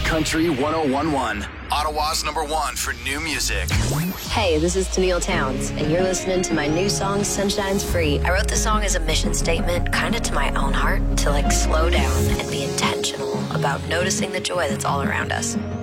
Country 1011, Ottawa's #1 for new music. Hey, this is Tennille Towns, and you're listening to my new song, Sunshine's Free. I wrote this song as a mission statement, kind of to my own heart, to slow down and be intentional about noticing the joy that's all around us.